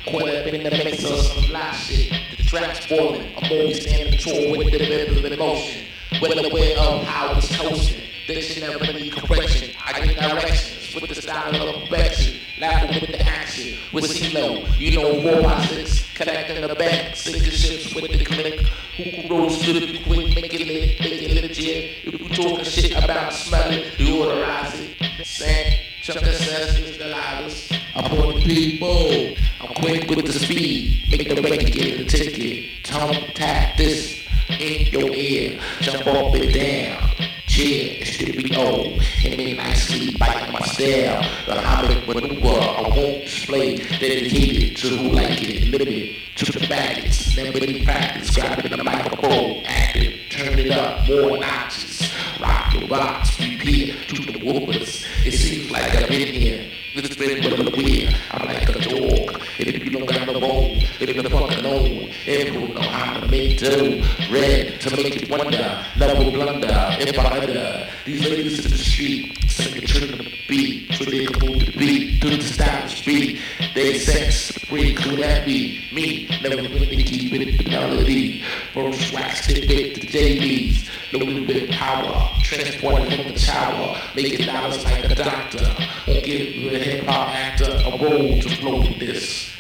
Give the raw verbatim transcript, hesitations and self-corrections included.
Caught up in the mix of some fly shit. The trap's boiling. I'm always standing tall with the rhythm of emotion. Well aware of how it's coasting. They should never need correction. I get directions with the style of perfection. Laughing with the action. With C-Lo, you know, four by six. Connecting the bank. Sinking ships with the click. Who rolls flip you quick. Make it lit. Make it legit. If you talking shit about smelling, you authorize it. Saying, Chuck the senses, the loudest. I'm on the people. I'm quick with the speed. Make the record get the ticket. Tongue tap this in your ear. Jump up and down. Cheer, it's to be old. Hit me nicely, biting my style. The hobbit maneuver, I won't display. Dedicated to who like it, live it. To the baggage, never any practice. Grabbing the microphone, active. Turn it up, more notches. Rock your rocks, repeat to the whoopers. It seems like I've been here. It's been really weird. I'm like a dog. If you don't got no bone, if you fucking own, everyone know how to make dough. Red to make it wonder, never blunder. If I under these ladies in the street, sing a turn the beat, so they can move the beat to the stylish beat. They sex free, could that be me? Never really keep it the melody. First wax tip it to J B's, no little bit of power, transported from the tower, making dollars like a doctor. Won't give you a hip hop actor a role to flow with this.